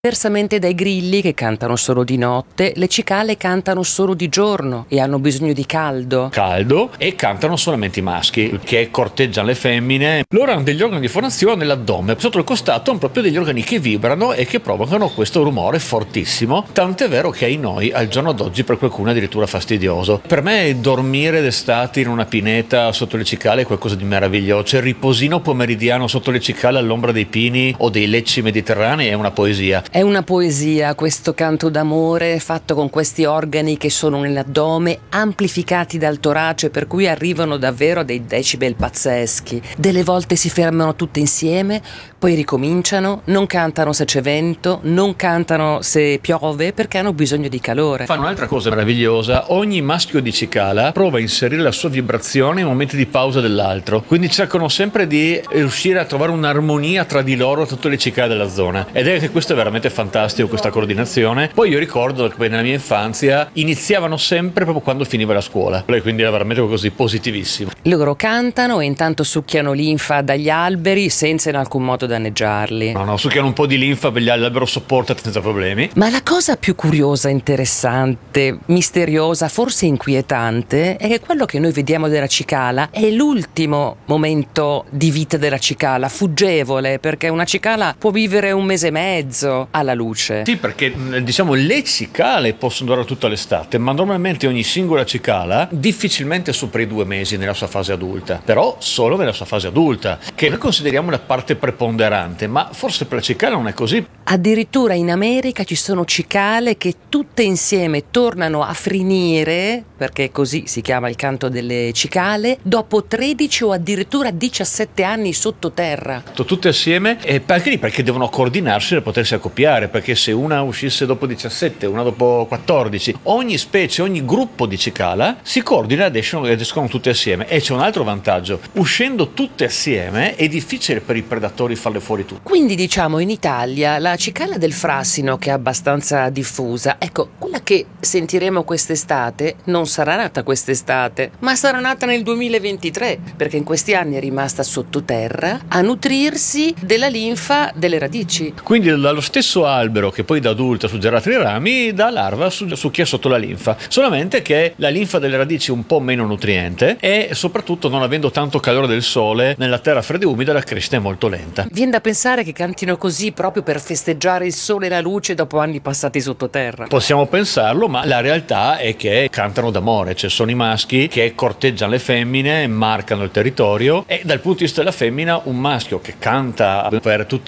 Diversamente dai grilli che cantano solo di notte, le cicale cantano solo di giorno e hanno bisogno di caldo. E cantano solamente i maschi che corteggiano le femmine. Loro hanno degli organi di fonazione nell'addome, sotto il costato hanno proprio degli organi che vibrano e che provocano questo rumore fortissimo, tant'è vero che ai noi al giorno d'oggi per qualcuno è addirittura fastidioso. Per me dormire d'estate in una pineta sotto le cicale è qualcosa di meraviglioso, cioè il riposino pomeridiano sotto le cicale all'ombra dei pini o dei lecci mediterranei è una poesia. È una poesia questo canto d'amore fatto con questi organi che sono nell'addome, amplificati dal torace, per cui arrivano davvero a dei decibel pazzeschi. Delle volte si fermano tutte insieme, poi ricominciano, non cantano se c'è vento, non cantano se piove perché hanno bisogno di calore. Fanno un'altra cosa meravigliosa: ogni maschio di cicala prova a inserire la sua vibrazione in momenti di pausa dell'altro, quindi cercano sempre di riuscire a trovare un'armonia tra di loro, tutte le cicale della zona, ed è che questo è veramente fantastico, questa coordinazione. Poi io ricordo che nella mia infanzia iniziavano sempre proprio quando finiva la scuola, quindi era veramente così positivissimo. Loro cantano e intanto succhiano linfa dagli alberi senza in alcun modo danneggiarli. No, succhiano un po' di linfa per l'albero, sopporta senza problemi. Ma la cosa più curiosa, interessante, misteriosa, forse inquietante è che quello che noi vediamo della cicala è l'ultimo momento di vita della cicala, fuggevole, perché una cicala può vivere un mese e mezzo alla luce. Sì, perché diciamo le cicale possono durare tutta l'estate, ma normalmente ogni singola cicala difficilmente supera i 2 mesi nella sua fase adulta, però solo nella sua fase adulta, che noi consideriamo la parte preponderante, ma forse per la cicala non è così. Addirittura in America ci sono cicale che tutte insieme tornano a frinire, perché così si chiama il canto delle cicale, dopo 13 o addirittura 17 anni sottoterra. Tutte assieme, e perché devono coordinarsi per potersi accoppiare, perché se una uscisse dopo 17, una dopo 14, ogni specie, ogni gruppo di cicala si coordina ed escono tutte assieme. E c'è un altro vantaggio: uscendo tutte assieme è difficile per i predatori farle fuori tutte. Quindi diciamo in Italia la cicala del frassino, che è abbastanza diffusa, ecco, quella che sentiremo quest'estate non sarà nata quest'estate, ma sarà nata nel 2023, perché in questi anni è rimasta sottoterra a nutrirsi della linfa delle radici. Quindi dallo stesso albero che poi da adulta suggerà i rami, da larva succhia sotto la linfa, solamente che la linfa delle radici è un po' meno nutriente e soprattutto, non avendo tanto calore del sole nella terra fredda e umida, la crescita è molto lenta. Viene da pensare che cantino così proprio per festeggiare il sole e la luce dopo anni passati sottoterra. Possiamo pensarlo, ma la realtà è che cantano d'amore, cioè sono i maschi che corteggiano le femmine, marcano il territorio, e dal punto di vista della femmina un maschio che canta per tutto